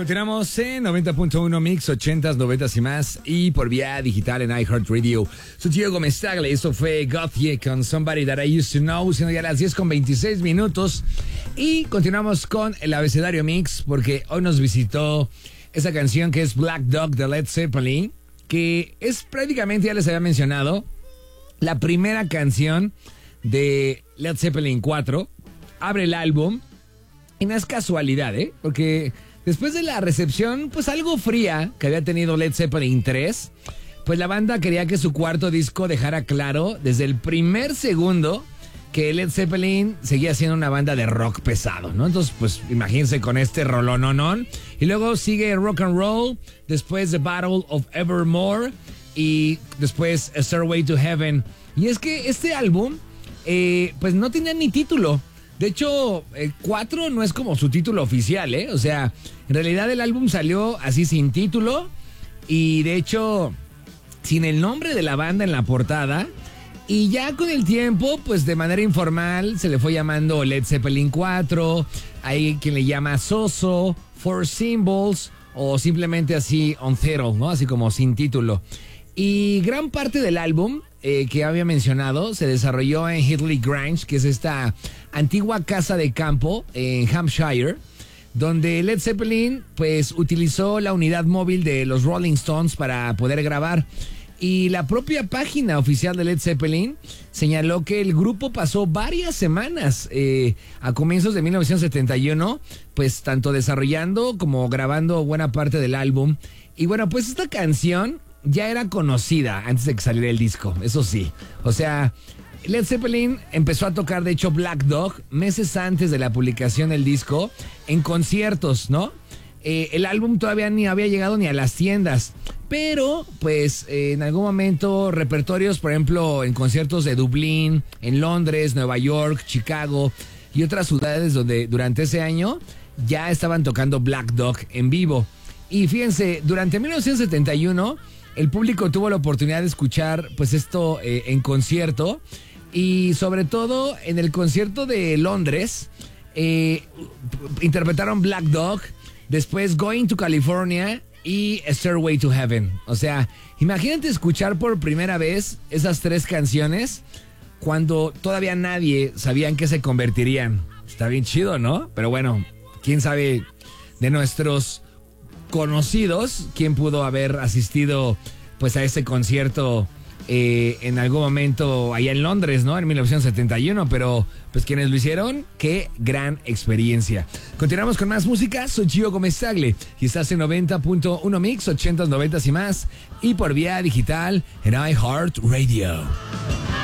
Continuamos en 90.1 Mix, 80s, 90s y más, y por vía digital en iHeartRadio. Soy Gio Gómez Tagle, esto fue Gotye con Somebody That I Used to Know, siendo ya las 10:26. Y continuamos con el abecedario Mix, porque hoy nos visitó esa canción que es Black Dog de Led Zeppelin, que es prácticamente, ya les había mencionado, la primera canción de Led Zeppelin 4. Abre el álbum, y no es casualidad, porque después de la recepción, pues algo fría que había tenido Led Zeppelin 3, pues la banda quería que su cuarto disco dejara claro desde el primer segundo que Led Zeppelin seguía siendo una banda de rock pesado, ¿no? Entonces, pues imagínense con este rolononón. Y luego sigue Rock and Roll, después The Battle of Evermore y después A Stairway to Heaven. Y es que este álbum, pues no tenía ni título. De hecho, 4 no es como su título oficial, O sea, en realidad el álbum salió así sin título y de hecho sin el nombre de la banda en la portada. Y ya con el tiempo, pues de manera informal se le fue llamando Led Zeppelin 4. Hay quien le llama Soso, Four Symbols o simplemente así On Zero, ¿no? Así como sin título. Y gran parte del álbum que había mencionado se desarrolló en Heatley Grange, que es esta antigua casa de campo en Hampshire, donde Led Zeppelin pues utilizó la unidad móvil de los Rolling Stones para poder grabar. Y la propia página oficial de Led Zeppelin señaló que el grupo pasó varias semanas a comienzos de 1971, pues tanto desarrollando como grabando buena parte del álbum. Y bueno, pues esta canción ya era conocida antes de que saliera el disco, eso sí. O sea, Led Zeppelin empezó a tocar, de hecho, Black Dog meses antes de la publicación del disco en conciertos, ¿no? El álbum todavía ni había llegado ni a las tiendas, pero pues en algún momento repertorios, por ejemplo, en conciertos de Dublín, en Londres, Nueva York, Chicago y otras ciudades donde durante ese año ya estaban tocando Black Dog en vivo. Y fíjense, durante 1971 el público tuvo la oportunidad de escuchar pues esto en concierto, y sobre todo en el concierto de Londres interpretaron Black Dog, después Going to California y A Stairway to Heaven. O sea, imagínate escuchar por primera vez esas 3 canciones cuando todavía nadie sabía en qué se convertirían. Está bien chido, ¿no? Pero bueno, quién sabe de nuestros conocidos quién pudo haber asistido pues a ese concierto en algún momento allá en Londres, ¿no? En 1971, pero pues quienes lo hicieron, qué gran experiencia. Continuamos con más música, soy Gio Gómez Tagle y estás en 90.1 Mix, 80s, 90s y más, y por vía digital en iHeartRadio.